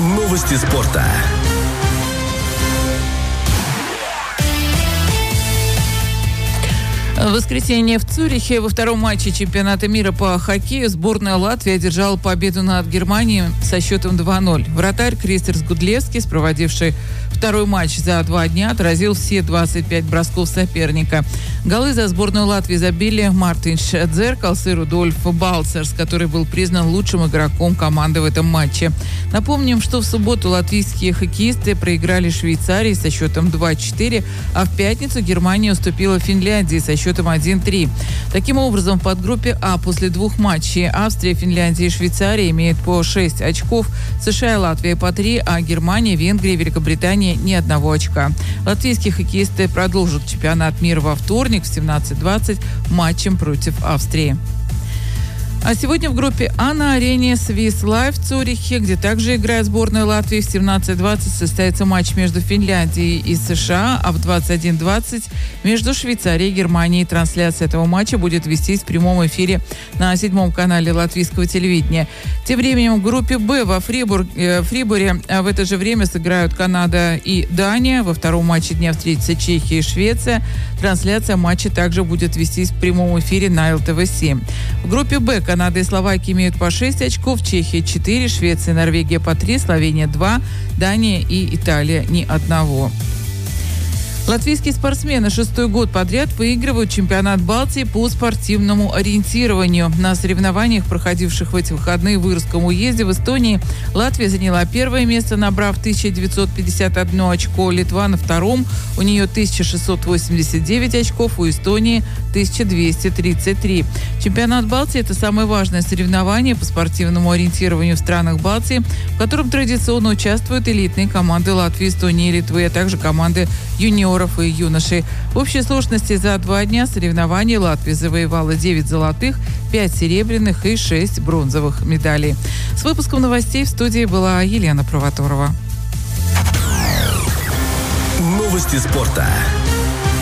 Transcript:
Новости спорта. В воскресенье в Цюрихе во втором матче чемпионата мира по хоккею сборная Латвии одержала победу над Германией со счетом 2-0. Вратарь Кристерс Гудлевский, проводивший второй матч за 2 дня, отразил все 25 бросков соперника. Голы за сборную Латвии забили Мартинш Дзеркалс и Рудольф Балцерс, который был признан лучшим игроком команды в этом матче. Напомним, что в субботу латвийские хоккеисты проиграли Швейцарии со счетом 2-4, а в пятницу Германия уступила Финляндии со счетом 1-3. Таким образом, в подгруппе А после 2 матчей Австрия, Финляндия и Швейцария имеют по 6 очков, США и Латвия по 3, а Германия, Венгрия и Великобритания ни одного очка. Латвийские хоккеисты продолжат чемпионат мира во вторник в 17:20 матчем против Австрии. А сегодня в группе А на арене Swiss Life в Цюрихе, где также играет сборная Латвии, в 17:20 состоится матч между Финляндией и США, а в 21:20 между Швейцарией и Германией. Трансляция этого матча будет вестись в прямом эфире на 7-м канале латвийского телевидения. Тем временем в группе Б во Фрибуре в это же время сыграют Канада и Дания. Во втором матче дня встретятся Чехия и Швеция. Трансляция матча также будет вестись в прямом эфире на ЛТВ-7. В группе Б Канада и Словакия имеют по 6 очков, Чехия 4, Швеция и Норвегия по 3, Словения 2, Дания и Италия ни одного. Латвийские спортсмены 6-й год подряд выигрывают чемпионат Балтии по спортивному ориентированию. На соревнованиях, проходивших в эти выходные в Ирском уезде в Эстонии, Латвия заняла первое место, набрав 1951 очко, Литва на втором, у нее 1689 очков, у Эстонии 1233. Чемпионат Балтии – это самое важное соревнование по спортивному ориентированию в странах Балтии, в котором традиционно участвуют элитные команды Латвии, Эстонии и Литвы, а также команды юниоров и юношей. В общей сложности за 2 дня соревнований Латвия завоевала 9 золотых, 5 серебряных и 6 бронзовых медалей. С выпуском новостей в студии была Елена Провоторова. Новости спорта.